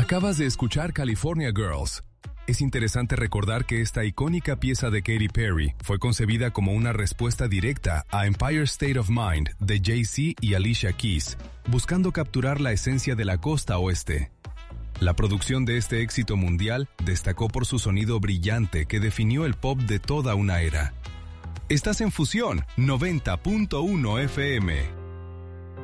Acabas de escuchar California Girls. Es interesante recordar que esta icónica pieza de Katy Perry fue concebida como una respuesta directa a Empire State of Mind de Jay-Z y Alicia Keys, buscando capturar la esencia de la costa oeste. La producción de este éxito mundial destacó por su sonido brillante que definió el pop de toda una era. Estás en Fusión 90.1 FM.